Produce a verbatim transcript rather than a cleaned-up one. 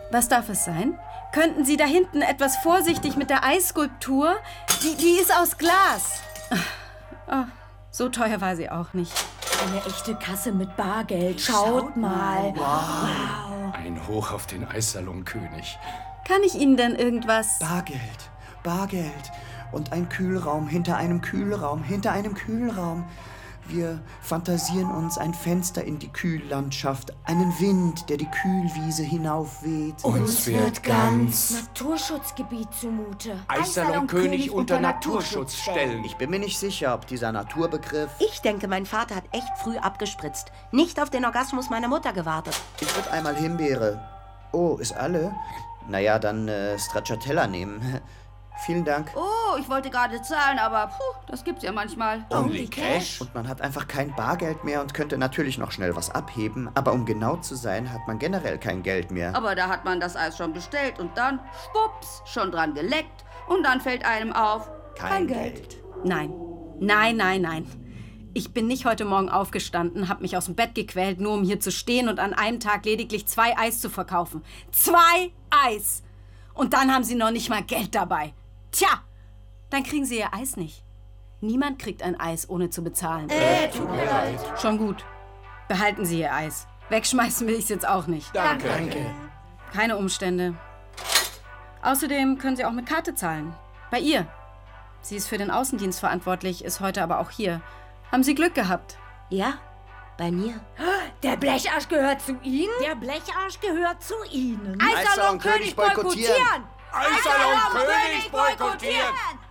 Was darf es sein? Könnten Sie da hinten etwas vorsichtig mit der Eisskulptur? Die, die ist aus Glas. Oh, so teuer war sie auch nicht. Eine echte Kasse mit Bargeld. Schaut, Schaut mal. Wow. wow. Ein Hoch auf den Eissalon-König. Kann ich Ihnen denn irgendwas... Bargeld, Bargeld. Und ein Kühlraum hinter einem Kühlraum, hinter einem Kühlraum. Wir fantasieren uns ein Fenster in die Kühllandschaft, einen Wind, der die Kühlwiese hinaufweht. Uns wird ganz Naturschutzgebiet zumute. Eissalon-König unter Naturschutz stellen. Ich bin mir nicht sicher, ob dieser Naturbegriff... Ich denke, mein Vater hat echt früh abgespritzt. Nicht auf den Orgasmus meiner Mutter gewartet. Ich würde einmal Himbeere. Oh, ist alle? Naja, dann äh, Stracciatella nehmen. Vielen Dank. Oh, ich wollte gerade zahlen, aber puh, das gibt's ja manchmal. Only Cash? Und man hat einfach kein Bargeld mehr und könnte natürlich noch schnell was abheben. Aber um genau zu sein, hat man generell kein Geld mehr. Aber da hat man das Eis schon bestellt und dann, schwupps, schon dran geleckt. Und dann fällt einem auf, Kein, kein Geld. Geld. Nein, nein, nein, nein. Ich bin nicht heute Morgen aufgestanden, habe mich aus dem Bett gequält, nur um hier zu stehen und an einem Tag lediglich zwei Eis zu verkaufen. Zwei Eis! Und dann haben Sie noch nicht mal Geld dabei. Tja, dann kriegen Sie Ihr Eis nicht. Niemand kriegt ein Eis, ohne zu bezahlen. Äh, tut mir leid. Schon gut. Behalten Sie Ihr Eis. Wegschmeißen will ich es jetzt auch nicht. Danke. Danke. Keine Umstände. Außerdem können Sie auch mit Karte zahlen. Bei ihr. Sie ist für den Außendienst verantwortlich, ist heute aber auch hier. Haben Sie Glück gehabt? Ja, bei mir. Der Blecharsch gehört zu Ihnen? Der Blecharsch gehört zu Ihnen. Eissalon-König boykottieren! Eissalon-König boykottieren!